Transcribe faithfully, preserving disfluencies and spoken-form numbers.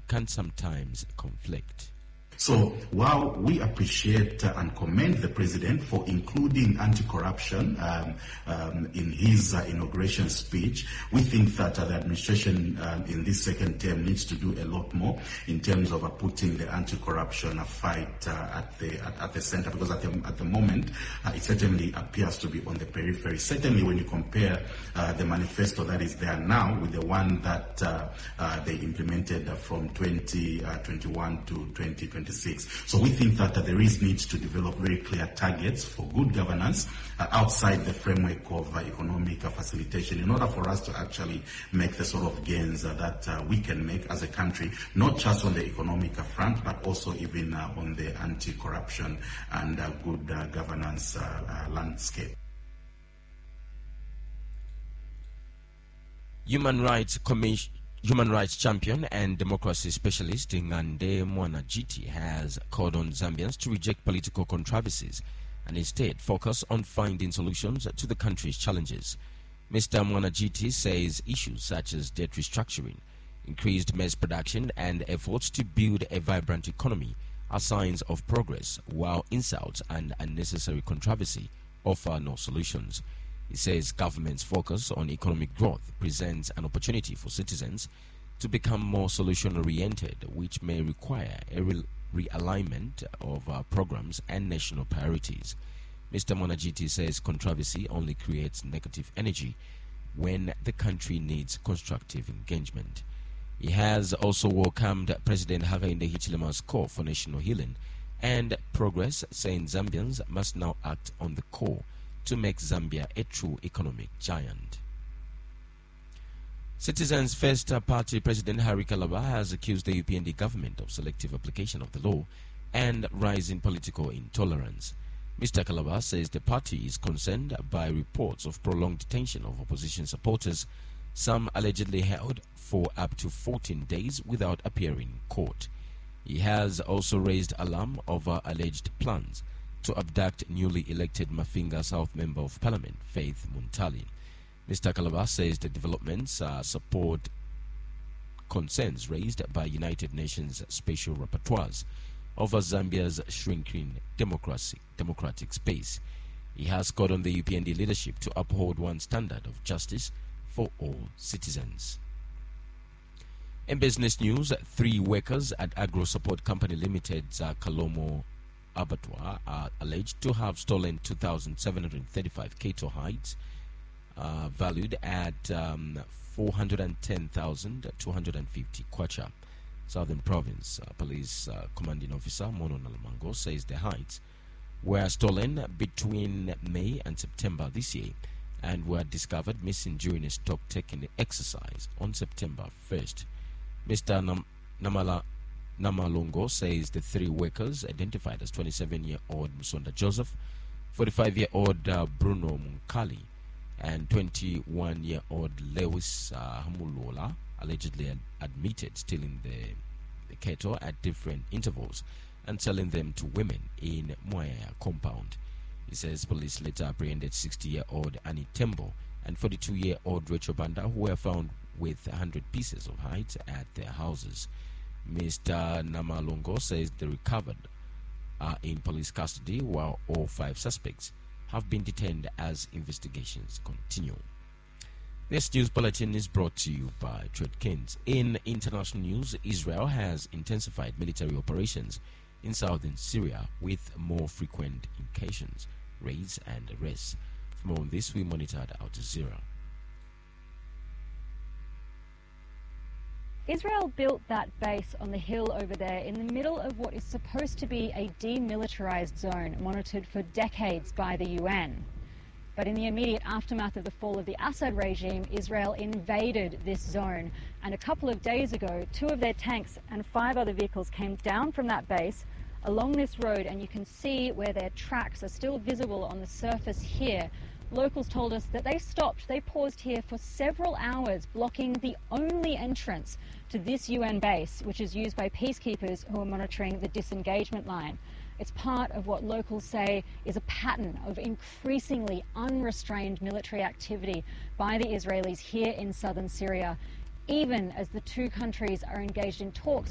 can sometimes conflict. So while we appreciate uh, and commend the president for including anti-corruption um, um, in his uh, inauguration speech, we think that uh, the administration um, in this second term needs to do a lot more in terms of uh, putting the anti-corruption uh, fight uh, at the at, at the center, because at the at the moment uh, it certainly appears to be on the periphery. Certainly, when you compare uh, the manifesto that is there now with the one that uh, uh, they implemented uh, from twenty twenty-one to twenty twenty-six. So we think that uh, there is need to develop very clear targets for good governance uh, outside the framework of uh, economic uh, facilitation, in order for us to actually make the sort of gains uh, that uh, we can make as a country, not just on the economic uh, front, but also even uh, on the anti-corruption and uh, good uh, governance uh, uh, landscape. Human Rights Commission Human rights champion and democracy specialist Ngande Mwanajiti has called on Zambians to reject political controversies and instead focus on finding solutions to the country's challenges. Mister Mwanajiti says issues such as debt restructuring, increased maize production and efforts to build a vibrant economy are signs of progress, while insults and unnecessary controversy offer no solutions. He says government's focus on economic growth presents an opportunity for citizens to become more solution-oriented, which may require a re realignment of uh, programs and national priorities. Mister Mwanajiti says controversy only creates negative energy when the country needs constructive engagement. He has also welcomed President Hakainde Hichilema's call for national healing and progress, saying Zambians must now act on the core to make Zambia a true economic giant. Citizens First Party President Harry Kalaba has accused the U P N D government of selective application of the law and rising political intolerance. Mister Kalaba says the party is concerned by reports of prolonged detention of opposition supporters, some allegedly held for up to fourteen days without appearing in court. He has also raised alarm over alleged plans to abduct newly elected Mafinga South Member of Parliament, Faith Muntali. Mister Kalaba says the developments uh, support concerns raised by United Nations special rapporteurs over Zambia's shrinking democracy, democratic space. He has called on the U P N D leadership to uphold one standard of justice for all citizens. In business news, three workers at Agro Support Company Limited's uh, Kalomo abattoir are alleged to have stolen two thousand seven hundred thirty-five cattle hides uh, valued at um, four hundred ten thousand two hundred fifty kwacha. Southern Province uh, Police uh, Commanding Officer Mono Nalamango says the hides were stolen between May and September this year and were discovered missing during a stock taking exercise on September first. Mister Nam Namala Namalongo says the three workers, identified as twenty-seven-year-old Musonda Joseph, forty-five-year-old uh, Bruno Munkali, and twenty-one-year-old Lewis uh, Hamulola, allegedly ad admitted stealing the, the cattle at different intervals and selling them to women in Mwaya compound. He says police later apprehended sixty-year-old Annie Tembo and forty-two-year-old Rachel Banda, who were found with one hundred pieces of hides at their houses. Mister Namalongo says the recovered are in police custody, while all five suspects have been detained as investigations continue. This news bulletin is brought to you by Trade Kings. In international news, Israel has intensified military operations in southern Syria with more frequent incursions, raids and arrests. For more on this, we monitored Al Jazeera. Israel built that base on the hill over there in the middle of what is supposed to be a demilitarized zone monitored for decades by the U N. But in the immediate aftermath of the fall of the Assad regime, Israel invaded this zone. And a couple of days ago, two of their tanks and five other vehicles came down from that base along this road, and you can see where their tracks are still visible on the surface here. Locals told us that they stopped, they paused here for several hours, blocking the only entrance to this U N base, which is used by peacekeepers who are monitoring the disengagement line. It's part of what locals say is a pattern of increasingly unrestrained military activity by the Israelis here in southern Syria, even as the two countries are engaged in talks